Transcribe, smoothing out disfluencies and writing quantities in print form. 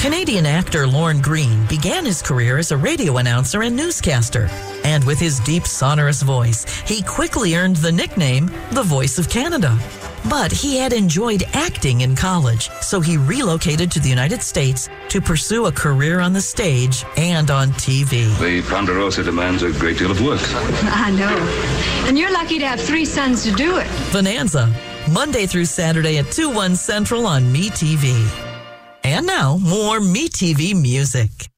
Canadian actor Lorne Greene began his career as a radio announcer and newscaster. And with his deep, sonorous voice, he quickly earned the nickname the Voice of Canada. But he had enjoyed acting in college, so he relocated to the United States to pursue a career on the stage and on TV. The Ponderosa demands a great deal of work. I know. And you're lucky to have 3 sons to do it. Bonanza, Monday through Saturday at 2/1 Central on MeTV. And now, more MeTV music.